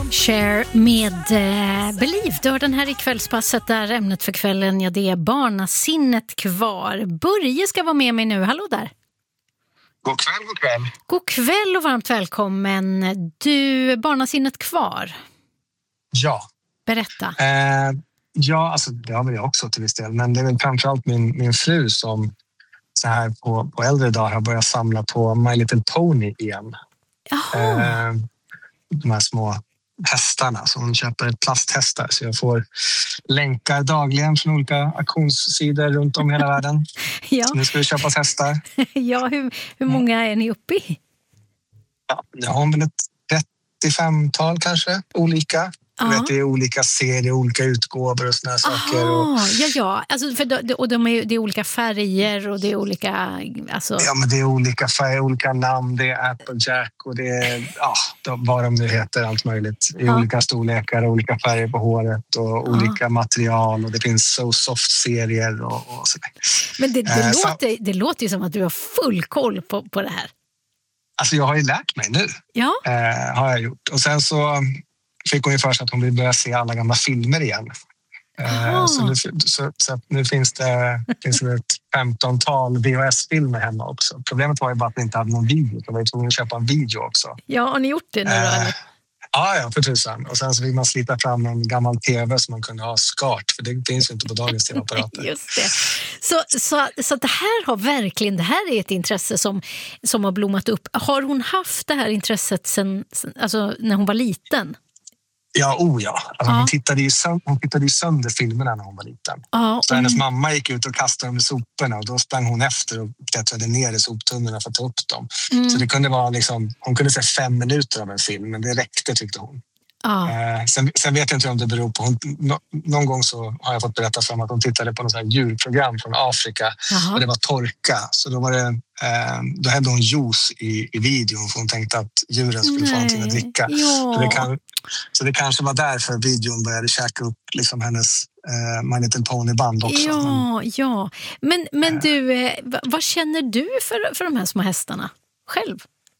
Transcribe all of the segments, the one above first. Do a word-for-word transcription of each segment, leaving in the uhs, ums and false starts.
Cher med eh, Believe. Du har den här i kvällspasset där ämnet för kvällen, ja, det är barnasinnet kvar. Börje ska vara med mig nu. Hallå där. God kväll, god kväll. God kväll och varmt välkommen. Du, barnasinnet kvar. Ja. Berätta. Eh, ja, alltså det har väl jag också till viss del. Men det är väl framförallt min, min fru som så här på, på äldre dagar har börjat samla på My Little Pony igen. Jaha. Eh, de här små hästarna. Så hon köper plasthästar. Så jag får länkar dagligen från olika auktionssidor runt om hela världen. Ja. Så nu ska vi köpa hästar. Ja, hur, hur många är ni uppe i? Ja, jag har väl ett trettiofemtal kanske, olika. Jag vet, det är olika serier, olika utgåvor och såna här saker. Och... ja, ja. Alltså, för de, och de är, det är olika färger och det är olika... Alltså... Ja, men det är olika färger, olika namn. Det är Applejack och det är ja, vad de nu heter, allt möjligt. I ja. olika storlekar, olika färger på håret och ja. olika material. Och det finns So Soft-serier och, och sådär. Men det, det, äh, låter, så... det låter ju som att du har full koll på, på det här. Alltså jag har ju lärt mig nu. Ja. Äh, har jag gjort. Och sen så... fick hon ju för sig att hon vill börja se alla gamla filmer igen. Uh, så, nu, så, så nu finns det, finns det ett femtontal V H S-filmer hemma också. Problemet var ju bara att vi inte hade någon video. Så vi var tvungna att köpa en video också. Ja, har ni gjort det nu då? Uh, ja, ja, för tusan. Och sen så fick man slita fram en gammal tv som man kunde ha skart. För det finns ju inte på dagens tv-apparater. Just det. Så, så, så det här har verkligen, det här är ett intresse som, som har blommat upp. Har hon haft det här intresset sen, alltså när hon var liten? Ja, oh ja. Alltså, ja. Hon, tittade ju sönder, hon tittade ju sönder filmerna när hon var liten. Ja, så hennes mm. mamma gick ut och kastade dem i soporna och då sprang hon efter och klättrade ner i soptunnorna för att ta upp dem. Mm. Så det kunde vara liksom, hon kunde se fem minuter av en film, men det räckte tyckte hon. Ja. Eh, sen, sen vet jag inte om det beror på... Hon, no, någon gång så har jag fått berätta för mig att hon tittade på något sånt här djurprogram från Afrika. Aha. Och det var torka. Så då var det... Eh, då hade hon juice i, i videon för hon tänkte att djuren skulle få någonting att dricka. Ja. Så, det kan, så det kanske var därför videon började käka upp liksom hennes eh, My Little Pony-band också. Ja, men, ja. Men, men eh, du, eh, vad känner du för, för de här små hästarna själv?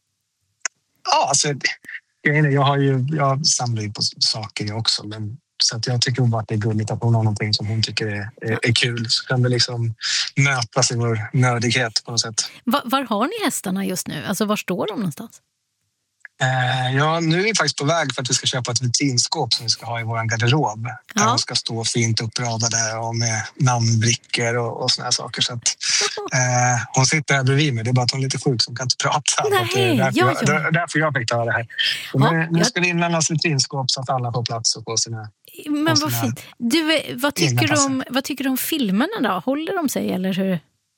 Ja, alltså... Jag, har ju, jag samlar ju på saker jag också, men så att jag tycker bara att det är gulligt att hon har någonting som hon tycker är, är, är kul. Så kan vi liksom mötas i vår nördighet på något sätt. Var, var har ni hästarna just nu? Alltså var står de någonstans? Eh, ja, nu är vi faktiskt på väg för att vi ska köpa ett vitrinskåp som vi ska ha i vår garderob. Där ja. de ska stå fint uppradade och med namnbrickor och, och såna här saker. Så att, eh, hon sitter här bredvid mig, det är bara att hon är lite sjuk som kan inte prata. Nej, det är därför, ja, ja. jag, därför jag fick ta det här. Ja, nu, nu ska det inlämnas vitrinskåp så att alla får plats och på sina... Men vad fint. Du, vad tycker du om, vad tycker du om filmerna då? Håller de sig eller hur?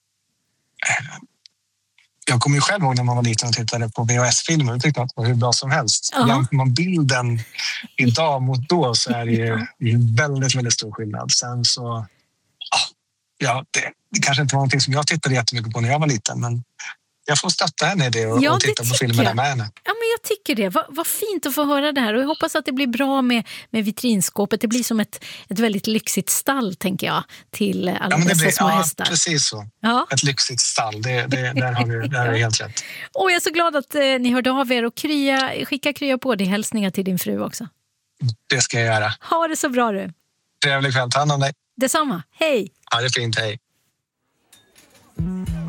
Jag kommer ju själv ihåg när man var liten och tittade på V H S-filmer och tyckte att det var hur bra som helst. Uh-huh. Jämför man bilden idag mot då så är det ju, det är väldigt, väldigt stor skillnad. Sen så, ja, det, det kanske inte var någonting som jag tittade jättemycket på när jag var liten, men jag får stötta henne i det och, ja, och titta på filmerna jag. med henne. Ja, men jag tycker det. Vad, vad fint att få höra det här. Och jag hoppas att det blir bra med, med vitrinskåpet. Det blir som ett, ett väldigt lyxigt stall, tänker jag, till alla ja, men det dessa blir, små ja, hästar. Precis så. Ja. Ett lyxigt stall. Det, det, där har vi, där är helt rätt. Och jag är så glad att eh, ni hörde av er och krya, skicka krya på dig hälsningar till din fru också. Det ska jag göra. Ha det så bra du. Trevlig kväll. Ta hand om dig. Detsamma. Hej. Ha det fint. Hej.